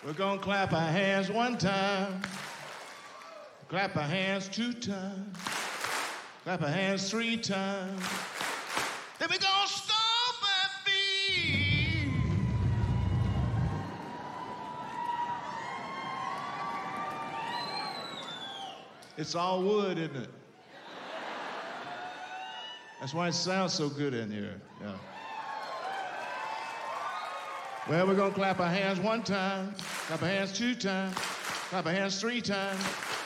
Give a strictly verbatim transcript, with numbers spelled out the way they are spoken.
We're gonna clap our hands one time. Clap our hands two times. Clap our hands three times. Then we're gonna stomp our feet. It's all wood, isn't it? That's why it sounds so good in here. Yeah. Well, we're gonna clap our hands one time, clap our hands two times, clap our hands three times.